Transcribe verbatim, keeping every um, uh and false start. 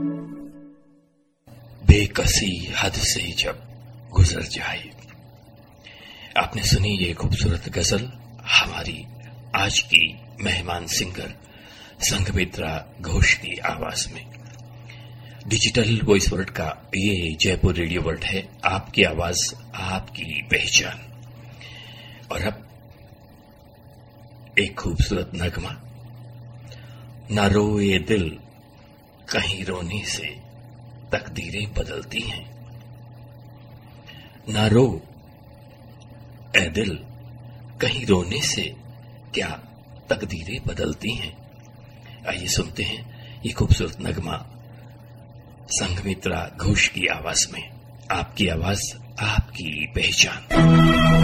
बेकसी हद से जब गुजर जाए। आपने सुनी ये खूबसूरत गजल हमारी आज की मेहमान सिंगर संघमित्रा घोष की आवाज में। डिजिटल वॉइस वर्ल्ड का ये जयपुर रेडियो वर्ल्ड है, आपकी आवाज आपकी पहचान। और अब एक खूबसूरत नगमा, ना रोए दिल कहीं रोने से तकदीरें बदलती हैं, ना रो ए दिल कहीं रोने से क्या तकदीरें बदलती हैं। आइए सुनते हैं ये खूबसूरत नगमा संघमित्रा घोष की आवाज में। आपकी आवाज आपकी पहचान।